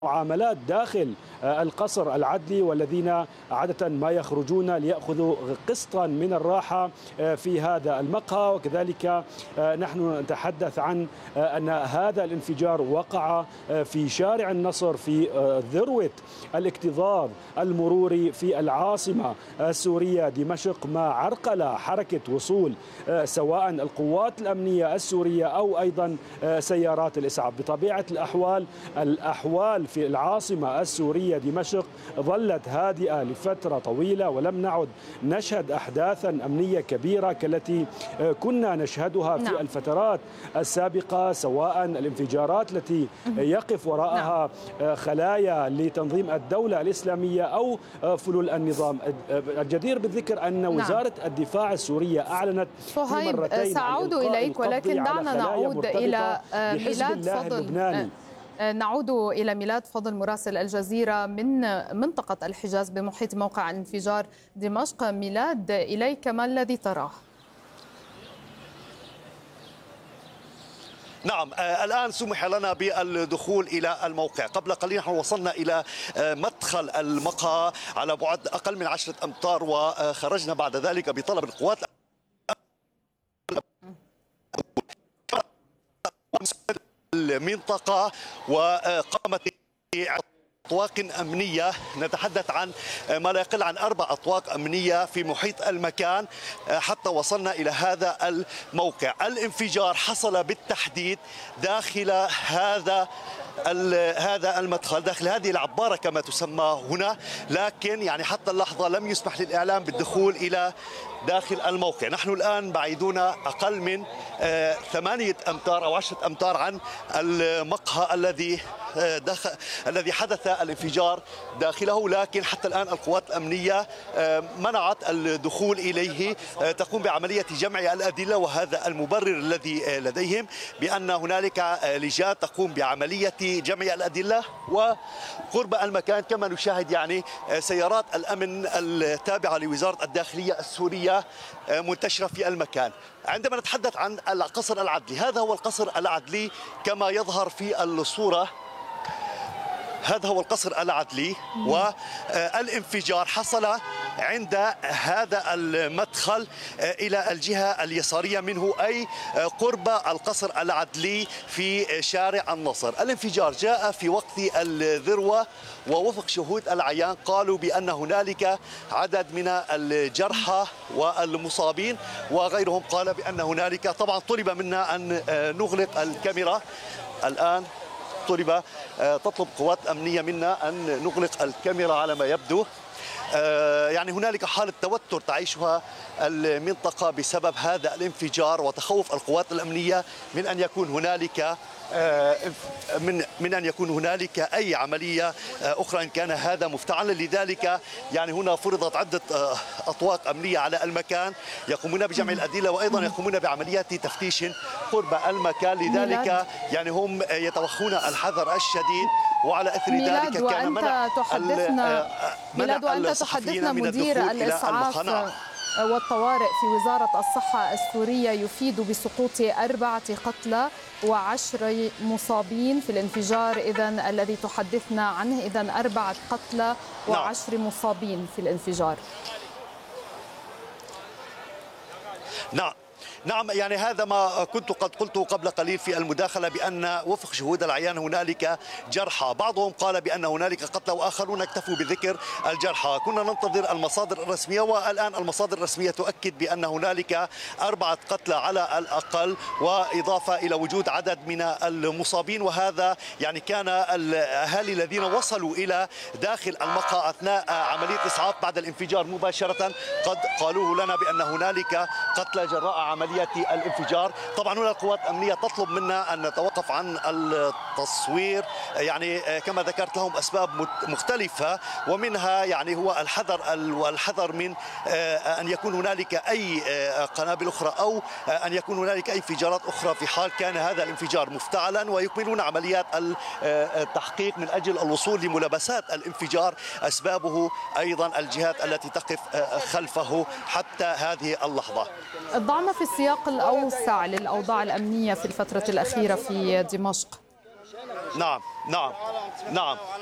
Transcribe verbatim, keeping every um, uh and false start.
معاملات داخل القصر العدلي، والذين عادة ما يخرجون ليأخذوا قسطا من الراحة في هذا المقهى. وكذلك نحن نتحدث عن أن هذا الانفجار وقع في شارع النصر في ذروة الاكتظاظ المروري في العاصمة السورية دمشق، ما عرقل حركة وصول سواء القوات الأمنية السورية أو أيضا سيارات الإسعاف. بطبيعة الأحوال الأحوال في العاصمة السورية دمشق ظلت هادئة لفترة طويلة، ولم نعد نشهد أحداثا أمنية كبيرة كالتي كنا نشهدها في نعم. الفترات السابقة، سواء الانفجارات التي يقف وراءها نعم. خلايا لتنظيم الدولة الإسلامية أو فلول النظام. الجدير بالذكر أن وزارة نعم. الدفاع السورية أعلنت في مرتين سأعود إليك، ولكن دعنا نعود إلى ميلاد فضل نعود إلى ميلاد فضل مراسل الجزيرة من منطقة الحجاز بمحيط موقع انفجار دمشق. ميلاد، إليك ما الذي تراه؟ نعم، الآن سمح لنا بالدخول إلى الموقع. قبل قليل نحن وصلنا إلى مدخل المقهى على بعد أقل من عشرة أمتار، وخرجنا بعد ذلك بطلب القوات المنطقة وقامت أطواق أمنية. نتحدث عن ما لا يقل عن أربع أطواق أمنية في محيط المكان حتى وصلنا إلى هذا الموقع. الانفجار حصل بالتحديد داخل هذا هذا المدخل، داخل هذه العبارة كما تسمى هنا، لكن يعني حتى اللحظة لم يسمح للإعلام بالدخول إلى داخل الموقع. نحن الآن بعيدون أقل من ثمانية أمتار أو عشرة أمتار عن المقهى الذي دخل الذي حدث الانفجار داخله، لكن حتى الآن القوات الأمنية منعت الدخول إليه، تقوم بعملية جمع الأدلة، وهذا المبرر الذي لديهم بأن هنالك لجان تقوم بعملية جمع الأدلة. وقرب المكان كما نشاهد يعني سيارات الأمن التابعة لوزارة الداخلية السورية منتشرة في المكان. عندما نتحدث عن القصر العدلي، هذا هو القصر العدلي كما يظهر في الصورة، هذا هو القصر العدلي، والانفجار حصل عند هذا المدخل إلى الجهة اليسارية منه، أي قرب القصر العدلي في شارع النصر. الانفجار جاء في وقت الذروة، ووفق شهود العيان قالوا بأن هنالك عدد من الجرحى والمصابين، وغيرهم قال بأن هنالك، طبعا طلب منا أن نغلق الكاميرا الآن، طلب تطلب قوات أمنية منا أن نغلق الكاميرا على ما يبدو. يعني هنالك حالة توتر تعيشها المنطقة بسبب هذا الانفجار، وتخوف القوات الأمنية من أن يكون هنالك من من أن يكون هنالك أي عملية أخرى إن كان هذا مفتعلا. لذلك يعني هنا فرضت عدة أطواق أمنية على المكان يقومون بجمع الأدلة، وأيضا يقومون بعمليات تفتيش قرب المكان. لذلك يعني هم يتوخون الحذر الشديد، وعلى اثر ذلك كان منع تحدثنا ميلاد وأنت تحدثنا مدير الإسعاف والطوارئ في وزارة الصحة السورية يفيد بسقوط أربعة قتلى وعشر مصابين في الانفجار إذن الذي تحدثنا عنه. إذن أربعة قتلى وعشر مصابين في الانفجار. نعم نعم، يعني هذا ما كنت قد قلته قبل قليل في المداخلة، بأن وفق شهود العيان هنالك جرحى، بعضهم قال بأن هنالك قتلى وآخرون اكتفوا بذكر الجرحى. كنا ننتظر المصادر الرسمية، والآن المصادر الرسمية تؤكد بأن هنالك أربعة قتلى على الأقل، وإضافة إلى وجود عدد من المصابين. وهذا يعني كان الأهالي الذين وصلوا إلى داخل المقهى أثناء عملية إسعاف بعد الانفجار مباشرة قد قالوه لنا بأن هنالك قتلى جراء عملية الانفجار. طبعا هنا القوات الأمنية تطلب منا أن نتوقف عن التصوير، يعني كما ذكرت لهم أسباب مختلفة، ومنها يعني هو الحذر والحذر من أن يكون هنالك أي قنابل أخرى أو أن يكون هنالك أي انفجارات أخرى في حال كان هذا الانفجار مفتعلا، ويكملون عمليات التحقيق من أجل الوصول لملابسات الانفجار، أسبابه أيضا الجهات التي تقف خلفه حتى هذه اللحظة. ضعنا في السياق الأوسع للأوضاع الأمنية في الفترة الأخيرة في دمشق. نعم نعم نعم